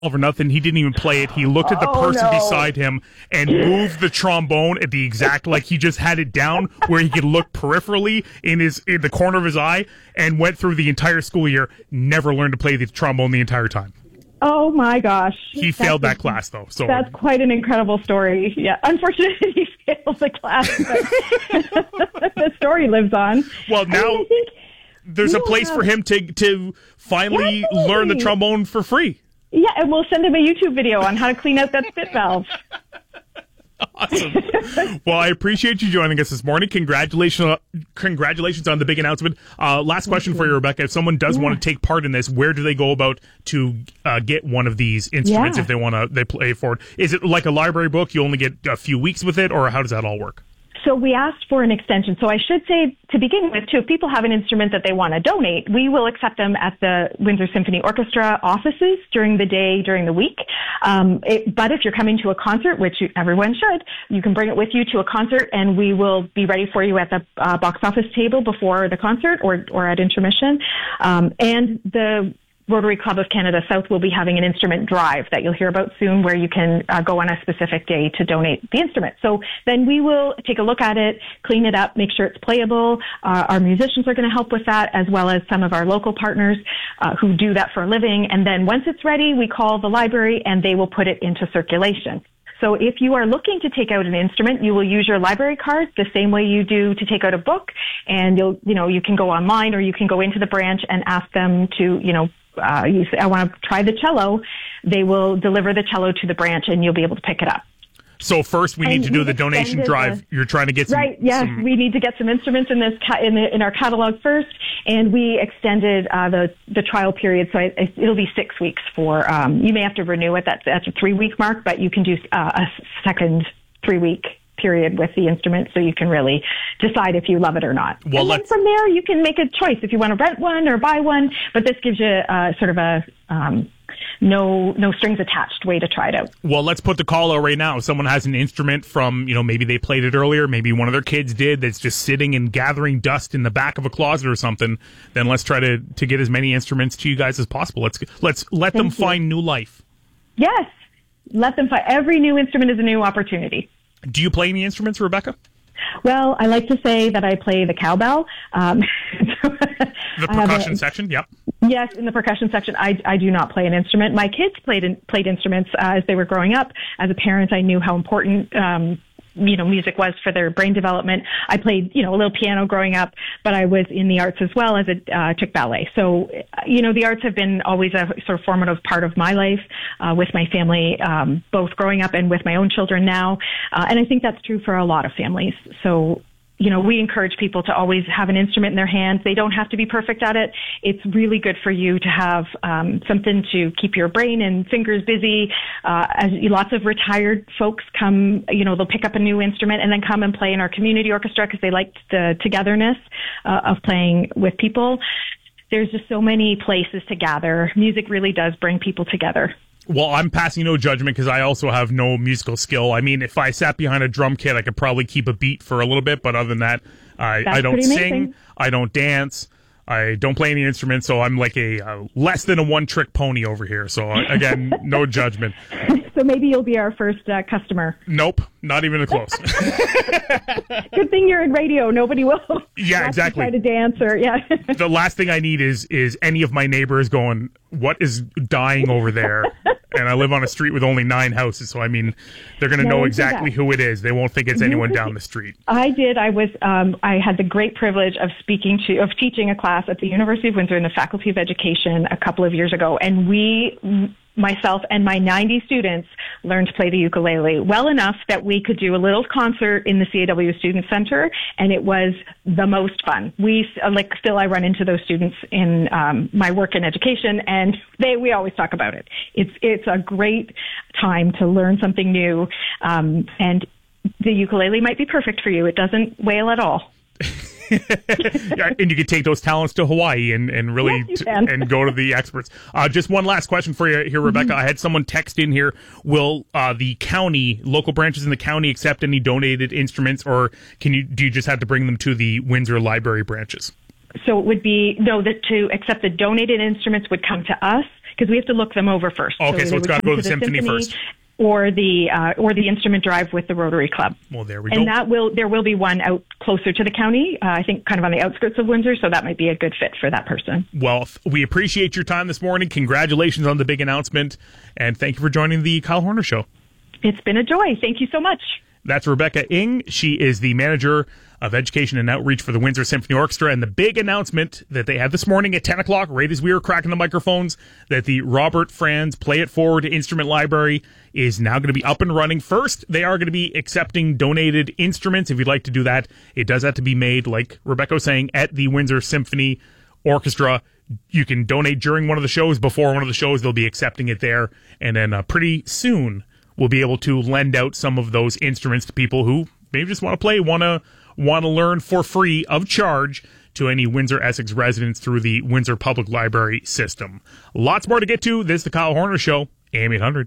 or nothing. He didn't even play it. He looked at the person beside him and moved the trombone at the exact, like he just had it down where he could look peripherally in the corner of his eye, and went through the entire school year, never learned to play the trombone the entire time. Oh my gosh. He failed that class though. So that's quite an incredible story. Yeah. Unfortunately he failed the class, but the story lives on. Well, now I think there's a place for him to finally learn the trombone for free. Yeah, and we'll send him a YouTube video on how to clean out that spit valve. Awesome. Well, I appreciate you joining us this morning. Congratulations on the big announcement. Last question for you, Rebecca. If someone does want to take part in this, where do they go about to get one of these instruments if they play for it? Is it like a library book? You only get a few weeks with it, or how does that all work? So we asked for an extension. So I should say, to begin with, too, if people have an instrument that they want to donate, we will accept them at the Windsor Symphony Orchestra offices during the day, during the week. But if you're coming to a concert, which everyone should, you can bring it with you to a concert, and we will be ready for you at the box office table before the concert or at intermission. And the Rotary Club of Canada South will be having an instrument drive that you'll hear about soon, where you can go on a specific day to donate the instrument. So then we will take a look at it, clean it up, make sure it's playable. Our musicians are going to help with that, as well as some of our local partners who do that for a living. And then once it's ready, we call the library and they will put it into circulation. So if you are looking to take out an instrument, you will use your library card the same way you do to take out a book. And you can go online, or you can go into the branch and ask them to, you say, I want to try the cello. They will deliver the cello to the branch and you'll be able to pick it up. So first we need to do the donation drive. You're trying to get some... Right, yes. We need to get some instruments in our catalog first, and we extended the trial period, so it'll be 6 weeks for... you may have to renew it. That's a 3-week mark, but you can do a second 3-week period with the instrument, so you can really decide if you love it or not. Well, and then from there, you can make a choice if you want to rent one or buy one, but this gives you sort of a... no strings attached way to try it out. Well, let's put the call out right now. If someone has an instrument from, maybe they played it earlier, maybe one of their kids did, that's just sitting and gathering dust in the back of a closet or something, then let's try to get as many instruments to you guys as possible. Let's let them find new life. Yes. Let them find. Every new instrument is a new opportunity. Do you play any instruments, Rebecca? Well, I like to say that I play the cowbell. The percussion section, yep. Yes, in the percussion section, I do not play an instrument. My kids played instruments as they were growing up. As a parent, I knew how important music was for their brain development. I played a little piano growing up, but I was in the arts as well as took ballet. So the arts have been always a sort of formative part of my life with my family, both growing up and with my own children now. And I think that's true for a lot of families. So we encourage people to always have an instrument in their hands. They don't have to be perfect at it. It's really good for you to have something to keep your brain and fingers busy. As lots of retired folks come, they'll pick up a new instrument and then come and play in our community orchestra because they like the togetherness of playing with people. There's just so many places to gather. Music really does bring people together. Well, I'm passing no judgment because I also have no musical skill. I mean, if I sat behind a drum kit, I could probably keep a beat for a little bit, but other than that, I don't sing, I don't dance, I don't play any instruments, so I'm like a less than a one-trick pony over here. So, again, no judgment. So maybe you'll be our first customer. Nope, not even close. Good thing you're in radio. Nobody will. Yeah, exactly. Try to dance or The last thing I need is any of my neighbors going, "What is dying over there?" And I live on a street with only 9 houses, so I mean, they're going to know exactly who it is. They won't think it's anyone down the street. I did. I had the great privilege of teaching a class at the University of Windsor in the Faculty of Education a couple of years ago, and myself and my 90 students learned to play the ukulele well enough that we could do a little concert in the CAW Student Center, and it was the most fun. I run into those students in my work in education, and we always talk about it. It's a great time to learn something new, and the ukulele might be perfect for you. It doesn't wail at all. And you can take those talents to Hawaii and really and go to the experts. Just one last question for you here, Rebecca. Mm-hmm. I had someone text in here. Will the local branches in the county accept any donated instruments, or do you just have to bring them to the Windsor Library branches? So it would be, to accept the donated instruments would come to us, because we have to look them over first. Okay, so it's got to go to the symphony first. Or the instrument drive with the Rotary Club. Well, there we go. And there will be one out closer to the county, I think kind of on the outskirts of Windsor, so that might be a good fit for that person. Well, we appreciate your time this morning. Congratulations on the big announcement, and thank you for joining the Kyle Horner Show. It's been a joy. Thank you so much. That's Rebecca Ing. She is the manager of education and outreach for the Windsor Symphony Orchestra, and the big announcement that they had this morning at 10 o'clock, right as we were cracking the microphones, that the Robert Franz Play It Forward Instrument Library is now going to be up and running. First, they are going to be accepting donated instruments. If you'd like to do that, it does have to be made, like Rebecca was saying, at the Windsor Symphony Orchestra. You can donate during one of the shows. Before one of the shows, they'll be accepting it there, and then pretty soon we'll be able to lend out some of those instruments to people who maybe just want to play, want to learn for free of charge to any Windsor Essex residents through the Windsor Public Library system. Lots more to get to. This is the Kyle Horner Show, AM 800.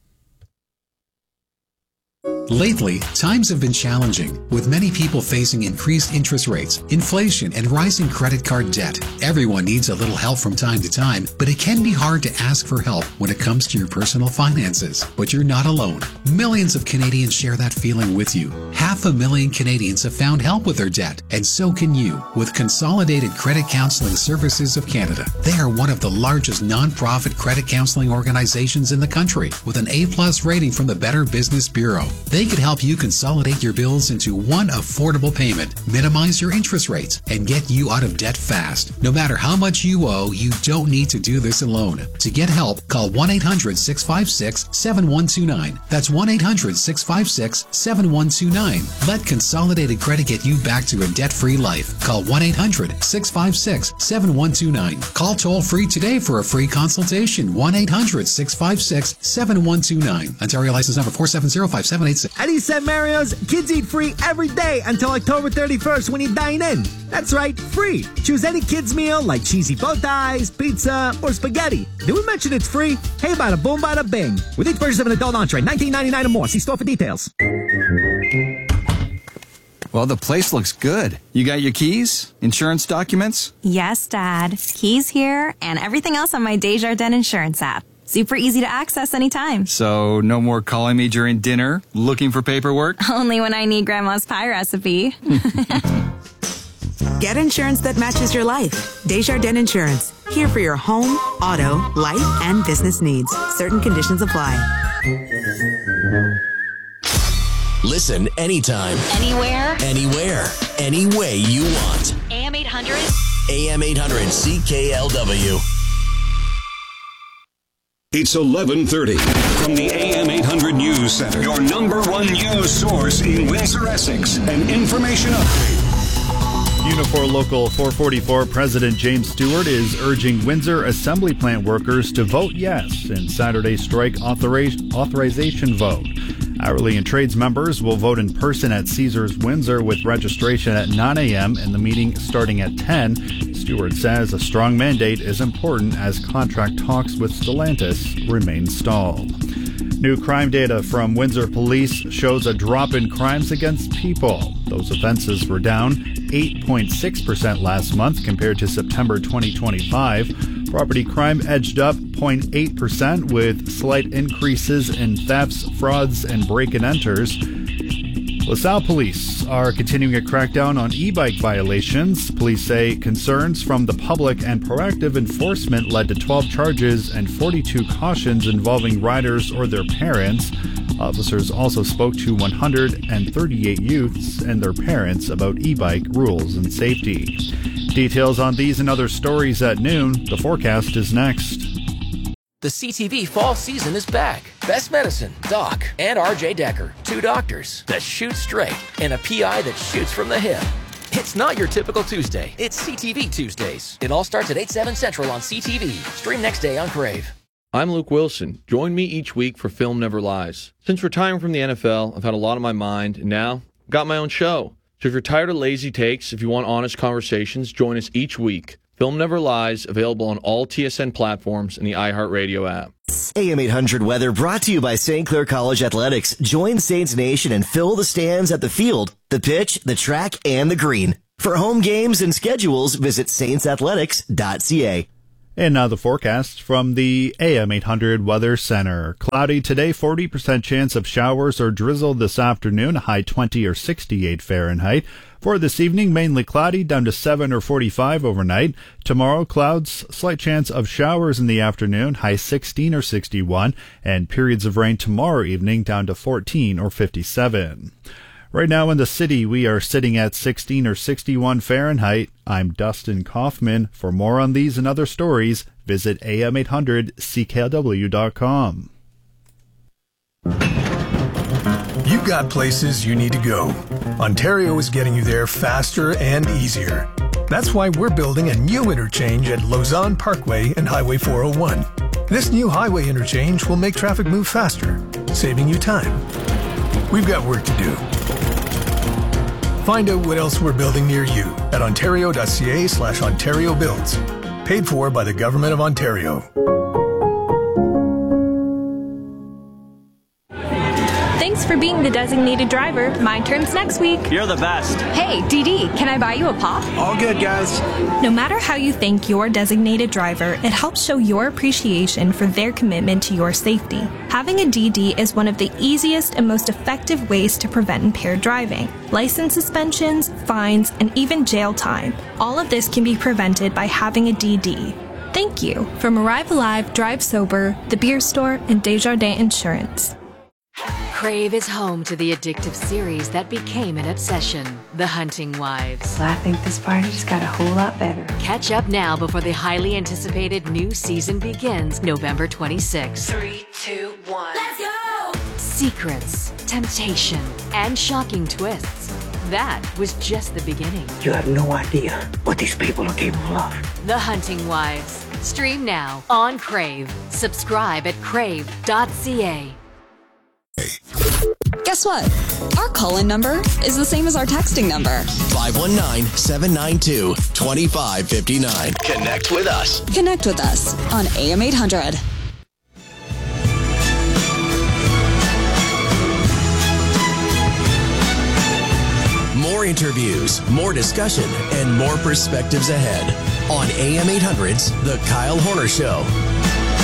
Lately, times have been challenging, with many people facing increased interest rates, inflation, and rising credit card debt. Everyone needs a little help from time to time, but it can be hard to ask for help when it comes to your personal finances. But you're not alone. Millions of Canadians share that feeling with you. 500,000 Canadians have found help with their debt, and so can you with Consolidated Credit Counseling Services of Canada. They are one of the largest non-profit credit counseling organizations in the country, with an A+ rating from the Better Business Bureau. They could help you consolidate your bills into one affordable payment, minimize your interest rates, and get you out of debt fast. No matter how much you owe, you don't need to do this alone. To get help, call 1-800-656-7129. That's 1-800-656-7129. Let Consolidated Credit get you back to a debt-free life. Call 1-800-656-7129. Call toll-free today for a free consultation. 1-800-656-7129. Ontario license number 4705786. At East St. Mario's, kids eat free every day until October 31st when you dine in. That's right, free. Choose any kids meal like cheesy bow ties, pizza, or spaghetti. Did we mention it's free? Hey, bada boom, bada bing. With each purchase of an adult entree, $19.99 or more. See store for details. Well, the place looks good. You got your keys? Insurance documents? Yes, Dad. Keys here and everything else on my Desjardins Insurance app. Super easy to access anytime. So no more calling me during dinner, looking for paperwork? Only when I need Grandma's pie recipe. Get insurance that matches your life. Desjardins Insurance. Here for your home, auto, life, and business needs. Certain conditions apply. Listen anytime. Anywhere. Anywhere. Any way you want. AM 800. AM 800 CKLW. It's 11:30 from the AM 800 News Center, your number one news source in Windsor, Essex. An information update. Unifor Local 444 President James Stewart is urging Windsor Assembly Plant workers to vote yes in Saturday's strike authorization vote. Hourly and trades members will vote in person at Caesars Windsor with registration at 9 a.m. and the meeting starting at 10. Stewart says a strong mandate is important as contract talks with Stellantis remain stalled. New crime data from Windsor Police shows a drop in crimes against people. Those offenses were down 8.6% last month compared to September 2025. Property crime edged up 0.8% with slight increases in thefts, frauds, and break-and-enters. LaSalle police are continuing a crackdown on e-bike violations. Police say concerns from the public and proactive enforcement led to 12 charges and 42 cautions involving riders or their parents. Officers also spoke to 138 youths and their parents about e-bike rules and safety. Details on these and other stories at noon. The forecast is next. The CTV fall season is back. Best Medicine, Doc, and RJ Decker. Two doctors that shoot straight and a PI that shoots from the hip. It's not your typical Tuesday. It's CTV Tuesdays. It all starts at 8/7 Central on CTV. Stream next day on Crave. I'm Luke Wilson. Join me each week for Film Never Lies. Since retiring from the NFL, I've had a lot on my mind, and now I've got my own show. So if you're tired of lazy takes, if you want honest conversations, join us each week. Film Never Lies, available on all TSN platforms and the iHeartRadio app. AM 800 weather brought to you by St. Clair College Athletics. Join Saints Nation and fill the stands at the field, the pitch, the track, and the green. For home games and schedules, visit saintsathletics.ca. And now the forecast from the AM 800 Weather Center. Cloudy today, 40% chance of showers or drizzle this afternoon, high 20 or 68 Fahrenheit. For this evening, mainly cloudy, down to 7 or 45 overnight. Tomorrow, clouds, slight chance of showers in the afternoon, high 16 or 61, and periods of rain tomorrow evening, down to 14 or 57. Right now in the city, we are sitting at 16 or 61 Fahrenheit. I'm Dustin Kaufman. For more on these and other stories, visit am800cklw.com. You've got places you need to go. Ontario is getting you there faster and easier. That's why we're building a new interchange at Lausanne Parkway and Highway 401. This new highway interchange will make traffic move faster, saving you time. We've got work to do. Find out what else we're building near you at ontario.ca/Ontario Builds. Paid for by the Government of Ontario. Thanks for being the designated driver. My turn's next week. You're the best. Hey, DD, can I buy you a pop? All good, guys. No matter how you thank your designated driver, it helps show your appreciation for their commitment to your safety. Having a DD is one of the easiest and most effective ways to prevent impaired driving. License suspensions, fines, and even jail time. All of this can be prevented by having a DD. Thank you. From Arrive Alive, Drive Sober, The Beer Store, and Desjardins Insurance. Crave is home to the addictive series that became an obsession, The Hunting Wives. Well, I think this party just got a whole lot better. Catch up now before the highly anticipated new season begins November 26th. 3, 2, 1. Let's go! Secrets, temptation, and shocking twists. That was just the beginning. You have no idea what these people are capable of. The Hunting Wives. Stream now on Crave. Subscribe at crave.ca. Guess what? Our call-in number is the same as our texting number. 519-792-2559. Connect with us. Connect with us on AM 800. More interviews, more discussion, and more perspectives ahead on AM 800's The Kyle Horner Show.